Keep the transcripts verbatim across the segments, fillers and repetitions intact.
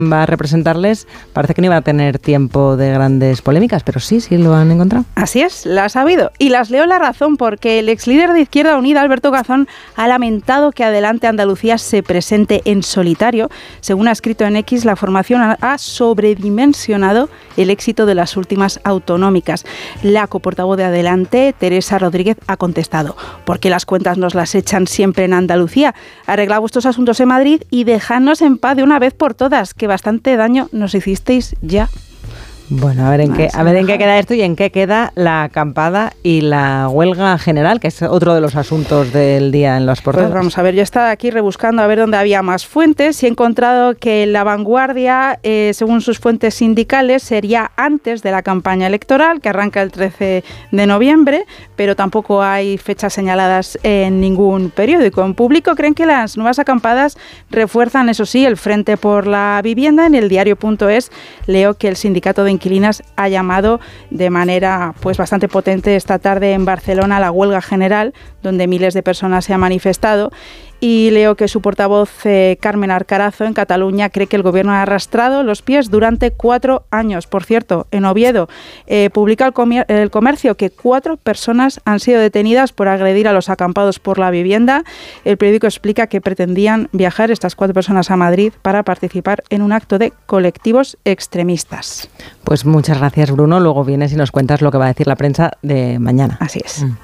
va a representarles, parece que no iba a tener tiempo de grandes polémicas, pero sí, sí lo han encontrado. Así es, las ha habido. Y las leo la razón, porque el ex líder de Izquierda Unida, Alberto Garzón, ha lamentado que Adelante Andalucía se presente en solitario. Según ha escrito en X, la formación ha sobredimensionado el éxito de las últimas autonómicas. La coportavoz de Adelante, Teresa Rodríguez, ha contestado: porque las cuentas nos las echan siempre en Andalucía. Arreglad vuestros asuntos en Madrid y dejadnos en paz de una vez por todas, que bastante daño nos hicisteis ya. Bueno, a ver en qué, a ver en qué queda esto y en qué queda la acampada y la huelga general, que es otro de los asuntos del día en las portadas. Pues vamos a ver, yo estaba aquí rebuscando a ver dónde había más fuentes y he encontrado que La Vanguardia, eh, según sus fuentes sindicales, sería antes de la campaña electoral, que arranca el trece de noviembre, pero tampoco hay fechas señaladas en ningún periódico. En Público creen que las nuevas acampadas refuerzan, eso sí, el Frente por la Vivienda. En el diario.es leo que el sindicato de inquilinas ha llamado de manera pues bastante potente esta tarde en Barcelona a la huelga general, donde miles de personas se han manifestado. Y leo que su portavoz, eh, Carmen Arcarazo, en Cataluña, cree que el gobierno ha arrastrado los pies durante cuatro años. Por cierto, en Oviedo eh, publica el, comer- el Comercio que cuatro personas han sido detenidas por agredir a los acampados por la vivienda. El periódico explica que pretendían viajar estas cuatro personas a Madrid para participar en un acto de colectivos extremistas. Pues muchas gracias, Bruno. Luego vienes y nos cuentas lo que va a decir la prensa de mañana. Así es. Mm.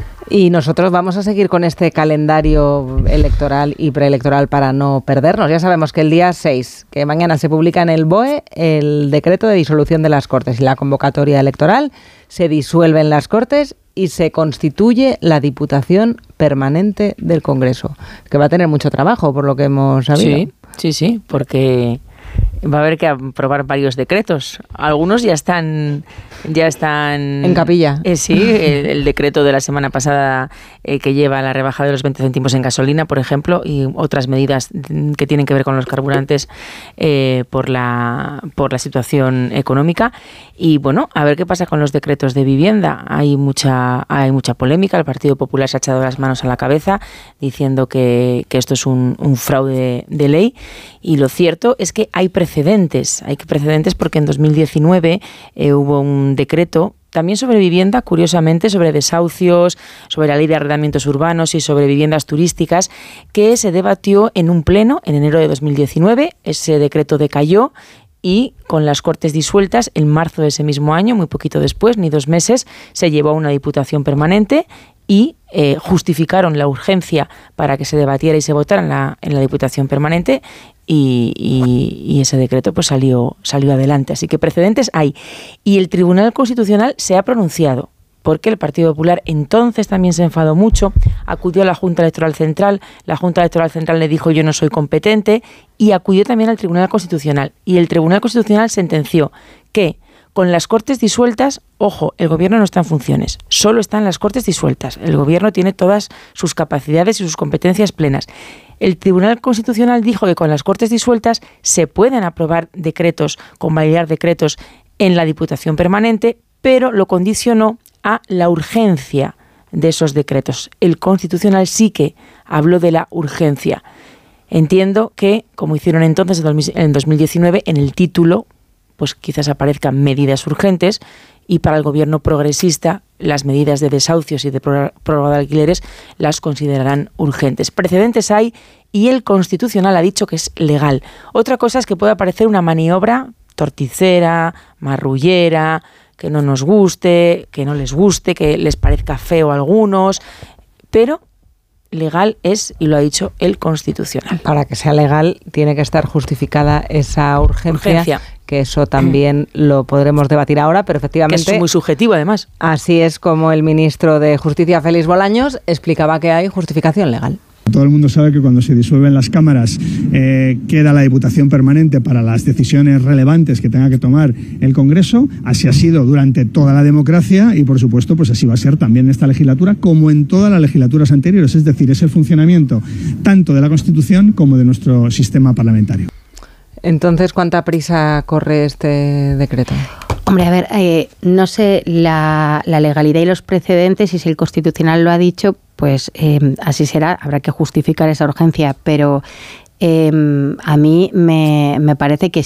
Y nosotros vamos a seguir con este calendario electoral y preelectoral para no perdernos. Ya sabemos que el día seis, que mañana se publica en el B O E el decreto de disolución de las Cortes y la convocatoria electoral, se disuelven las Cortes y se constituye la Diputación Permanente del Congreso, que va a tener mucho trabajo, por lo que hemos sabido. Sí, sí, sí, porque va a haber que aprobar varios decretos. Algunos ya están ya están en capilla. Eh, sí, el, el decreto de la semana pasada eh, que lleva la rebaja de los veinte céntimos en gasolina, por ejemplo, y otras medidas que tienen que ver con los carburantes eh, por la por la situación económica. Y bueno, a ver qué pasa con los decretos de vivienda. Hay mucha hay mucha polémica. El Partido Popular se ha echado las manos a la cabeza diciendo que, que esto es un, un fraude de ley. Y lo cierto es que hay precedentes. Hay precedentes porque en dos mil diecinueve eh, hubo un decreto también sobre vivienda, curiosamente, sobre desahucios, sobre la ley de arrendamientos urbanos y sobre viviendas turísticas, que se debatió en un pleno en enero de dos mil diecinueve. Ese decreto decayó y con las Cortes disueltas, en marzo de ese mismo año, muy poquito después, ni dos meses, se llevó a una Diputación Permanente y eh, justificaron la urgencia para que se debatiera y se votara en la, en la Diputación Permanente y, y, y ese decreto pues salió, salió adelante. Así que precedentes hay. Y el Tribunal Constitucional se ha pronunciado, porque el Partido Popular entonces también se enfadó mucho, acudió a la Junta Electoral Central, la Junta Electoral Central le dijo yo no soy competente y acudió también al Tribunal Constitucional. Y el Tribunal Constitucional sentenció que con las Cortes disueltas, ojo, el Gobierno no está en funciones, solo están las Cortes disueltas. El Gobierno tiene todas sus capacidades y sus competencias plenas. El Tribunal Constitucional dijo que con las Cortes disueltas se pueden aprobar decretos, convalidar decretos en la Diputación Permanente, pero lo condicionó a la urgencia de esos decretos. El Constitucional sí que habló de la urgencia. Entiendo que, como hicieron entonces en dos mil diecinueve, en el título pues quizás aparezcan medidas urgentes y para el gobierno progresista las medidas de desahucios y de prórroga de alquileres las considerarán urgentes. Precedentes hay y el Constitucional ha dicho que es legal. Otra cosa es que pueda parecer una maniobra torticera, marrullera, que no nos guste, que no les guste, que les parezca feo a algunos, pero legal es, y lo ha dicho el Constitucional. Para que sea legal tiene que estar justificada esa urgencia, urgencia. Que eso también lo podremos debatir ahora, pero efectivamente... Que es muy subjetivo, además. Así es como el ministro de Justicia, Félix Bolaños, explicaba que hay justificación legal. Todo el mundo sabe que cuando se disuelven las cámaras eh, queda la Diputación Permanente para las decisiones relevantes que tenga que tomar el Congreso. Así ha sido durante toda la democracia y, por supuesto, pues así va a ser también en esta legislatura como en todas las legislaturas anteriores. Es decir, es el funcionamiento tanto de la Constitución como de nuestro sistema parlamentario. Entonces, ¿cuánta prisa corre este decreto? Hombre, a ver, eh, no sé la, la legalidad y los precedentes, y si el Constitucional lo ha dicho, pues eh, así será, habrá que justificar esa urgencia, pero eh, a mí me, me parece que